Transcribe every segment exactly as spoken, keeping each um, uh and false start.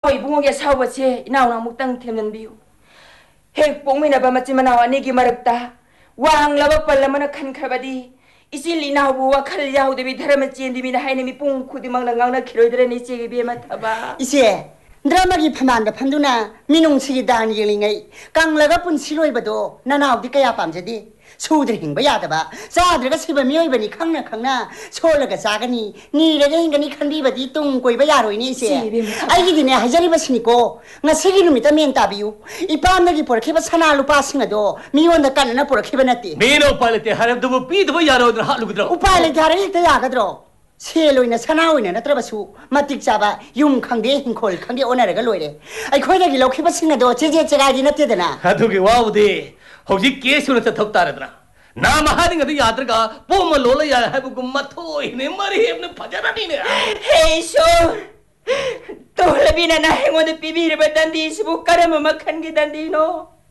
ꯍꯣꯏ ꯏꯕꯨꯡꯉꯣꯒꯤ ꯑꯁꯥꯎꯕꯁꯦ ꯏꯅꯥꯎꯅ ꯑꯃꯨꯛꯇꯪ ꯊꯦꯝꯖꯤꯟꯕꯤꯌꯨ. ꯍꯦꯛ ꯄꯣꯛꯃꯤꯟꯅꯕ ꯃꯆꯤꯟ ꯃꯅꯥꯎ ꯑꯅꯤꯒꯤ ꯃꯔꯛꯇ ꯋꯥꯡꯂꯕ ꯄꯜ ꯑꯃꯅ ꯈꯟꯈ꯭ꯔꯕꯗꯤ 이sil 이나오부 와칼 야우데비 다르면 찌엔디미나 하이네미 뽕 쿠디망랑 강나 키로이드레니 찌기비에 마타바 이제 드라마기 파만다 판두나 미농치기 다니 열링이 강라가 분 시로이버도 나나우디 까야 밤제디 소들 행바 야다바 자들가 시바 미오이버니 강나 강나 소라가 자가니 니라가 행가니 칸비바디 똥고이바 야로이니 이제 아이기디네 하자리바시니고 nga sigi numita mentabiu ipamnagi porkhiba sanalu pasingado miwonda kanna porkhiba nati meno palete harabdu pidbo yarodra halugdro upale thare ta yagadro seloina sanaoina natrabasu matik chaba yum khangde hingkhol khangde onaraga loire ai khoidagi lokhiba singado jeje chegadi natedana adugi waude hoji kesuna ta thoktaradra na mahadinga du yadraga poma lola ya habugu mathoi ne mari hebne phajarani ne hey shor तोहलबीना ना हेंगोदे पिबीरे बदंदी सिबु करम मखन की दंदी नो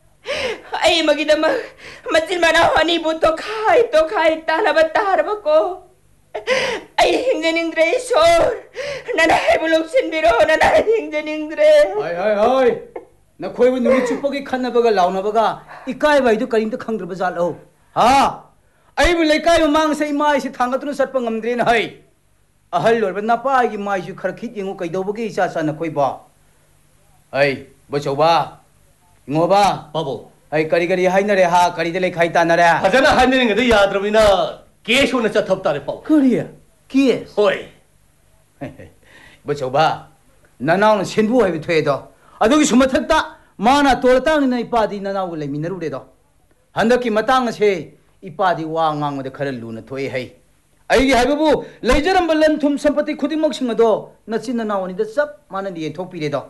आई मगिदम मचिल मना हनी बुतो खाई तो खाई ताना बतार बको आई हिंगनिंद्रे शोर नना हेबुलोक सिनबिरो नना हिंगनिंद्रे हाय हाय हाय न खोइबु नुमि चुपगी खन्नबगा लाउनबगा इकाय बाइदु करिंत खंगद्रब जालो हा आइबु लेकाय मांग से इमाय से थांगतुन सटप ngamdre na hai ahal lor ba napa gi mai ju khar khit yengu kaidobagi isa sa na khoi ba ai bochau ba ngo ba babo ai kari kari haina re ha kari de le khai ta na re hajana hanin ngade yadrabina kesu na cha thop tare pau kariya kes hoi bochau ba nanaw na senbu hai bi thwe do adugi sumathakta mana toltang ni ipadi nanaw le minaru re do handaki matang se ipadi wa ngang ma de khara lu na thoi hai 아이기 하이바부 레이저람 발란 툼 선파티 쿠딩먹 싱어도 나친나 나오니데 섭 마는 디 톡비레도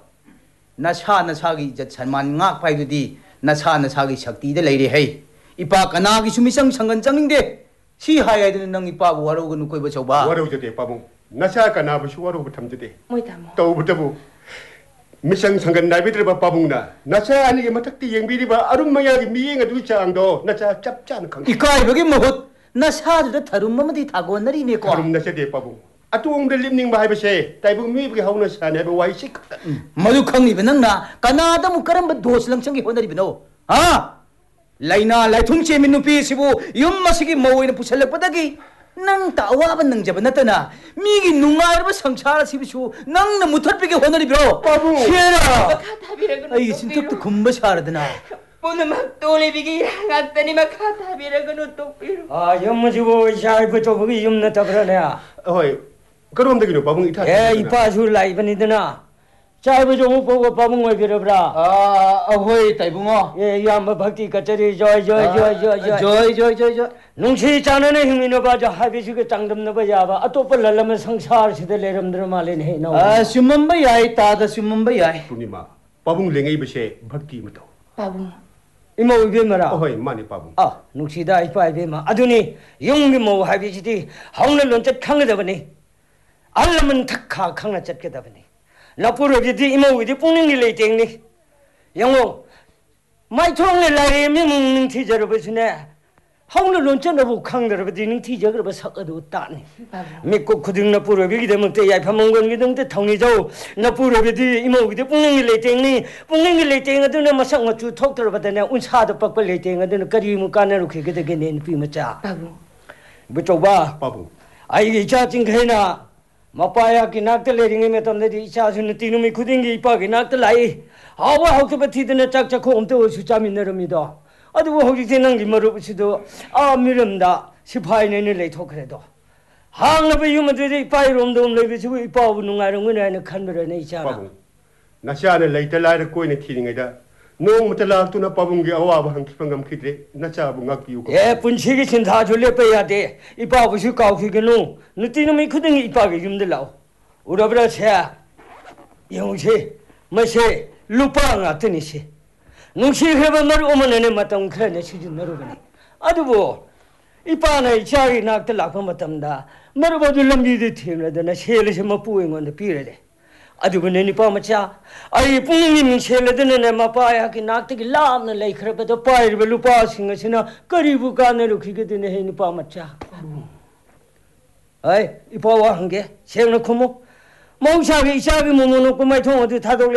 나사 나사기 이제 찬만 ngak 파이두디 나사 나사기 ශක්ති데 레이리 헤이 이빠 까나기 수미성 상건 짱인데 시 하야이드는 능 이빠부 와로고 누코이버 저바 와로저데 빠봉 나사 까나부시 와로고 탐제데 모이다모 또부터부 미상 상건 나비드르바 빠봉나 나사 아니게 마탁티 옌비리바 아rum마야기 미행아 두창도 나사 짭짠 강 이까이버기 뭐헛 나사드다 다rum마마디 타고나리네 거 다rum 나세데 빠봉 아투옹데 림닝 바이버세 타이봉 미브기 하우나 사네 와이식 मधु खंगीब नंगना कनादा मु करम दोस लंगचंगी होनरिबिनो हा लाइना लाइथुम चेमि नुपी सिबु युम मसिगी मौइना पुसलपदगी नंग तावाब नंगजब नतना मिगी नुंगारब संसार सिबिसु नंगना मुथरपिगे होनरिबिरो बाबू शेरा मखा थाबिरगनु आई सिंतप खुंब सारदना पुनमक तोलेबिगी ngaktani मखा थाबिरगनु तोपिरो 아 염무지고 이샤이부 쪽이 염나 tap라냐 어이 그럼데기노 빠봉 이타 에 이파수 라이브니드나 चाइबु जो पोगो पाबुंग ओइ बिरब्रा आ अहोय ताइबुंगो ये याम भक्ति कचरी जय जय जय जय जय जय जय जय नुंसी चानने हिमिनो बा जा हाबिसु के चांगदम न बजाबा अतोप ललम संसार सिदे लेरमद्र माले ने न आ सुमंब याय तादा सुमंब याय पूर्णिमा पाबुंग लेंगई बसे भक्ति मतो 바봉 इमो इबेमरा 어허이 마니 빠봉 아 नुंसीदा इपा इबेमा अदुनी 용기 모 हाबिसिति हाउन लोंचत खांगदबनी 알람은 탁카 खांना चटकेदबनी 나쁘르지디 이모위디 뿡닝이 레이팅니 영호 마이통레 라이 미뭉 티저버스네 하우르 론천어부 캉더버디 능 티저거버 석어도 따니 미고 쿠딩 나쁘르비기 데먹때 야파몽건기 등때 통리조 나쁘르비디 이모위디 뿡닝이 레이팅니 뿡닝이 레이팅 어두나 마상 어투 톡더버데네 운사도 빡벌 레이팅 어두나 거리무 까네로 키게데게네 피마자 바봉 부초바 빠봉 아이기 자징케나 मपाया की नाक ते लेरिंगे में तुमने दी इच्छा सुन तीनों में खुदेंगे इपा की नाक ते लाई आवा होके बत्ती ते न चक चक होम ते वो सुचा मिन्ने रमीदा अदु वो होगी ते नंगी मरुप सिदो आ मिरमदा सिपाही ने ने ले ठोकरे दो हांग न बयु मते दे इपा रोम दोम ले बिसु इपा बु नुंगाय रंग ने न खन बरे ने इच्छा 빠봉 나샤네 레이텔라이르 코이네 티링에다 노무텔라 투나 빠봉기 아와바 한키방감 키드레 나차부 ngakpiu ko ए पुंछी की चिंता जो ले पे यादे इपा बुसु काउ की गनु नुतीनो में खुदेंगे इपा के युम दे लाओ उरबरा छे यौ छे मसे लुपांगा तनी छे नुंसी खब मर ओमने मतम खरने सिजुन नरुबने अदुबो इपा ने चागी नाक ते लाख मतमदा मरबदु लंबी दे थेमदना शेले से मपु एंगोन पीरेदे अदुबने निपा मचा आई पुंगिंग मिंग शेलदने मपाया की नाक ते लाम न लेखरबदो पाइरब लुपा सिंग सिना करीबु काने रुखिगे दिने हे निपा मचा आई इपा वा हंगे सेंग न खुमो मौसागी इसागी मोमोनो को मै थों अदु थादो